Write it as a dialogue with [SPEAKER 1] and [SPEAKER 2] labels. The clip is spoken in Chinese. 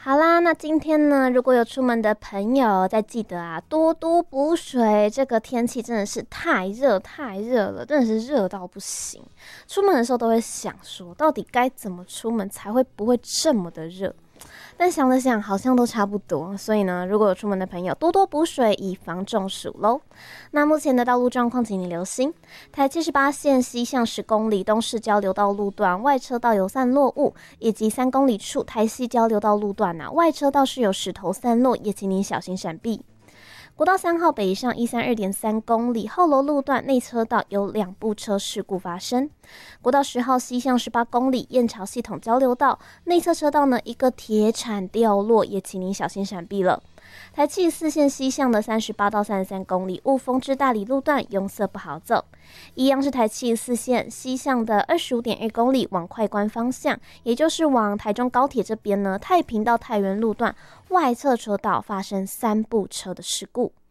[SPEAKER 1] 好啦，那今天呢，如果有出门的朋友，再记得啊，多多补水。这个天气真的是太热了，真的是热到不行。出门的时候都会想说，到底该怎么出门才会不会这么的热？但想了想，好像都差不多。所以呢，如果有出门的朋友，多多补水，以防中暑咯。那目前的道路状况，请你留心：台78线西向10公里东势交流道路段外车道有散落物，以及3公里处台西交流道路段外车道是有石头散落，也请你小心闪避。国道3号北上132.3公里后楼路段内车道有2部车事故发生。国道10号西向18公里燕巢系统交流道内侧车道呢一个铁铲掉落，也请您小心闪避了。台74线西向的38到33公里雾峰至大理路段拥塞不好走。一样是台74线西向的25.2公里往快关方向，也就是往台中高铁这边呢，太平到太原路段外侧车道发生3部车的事故。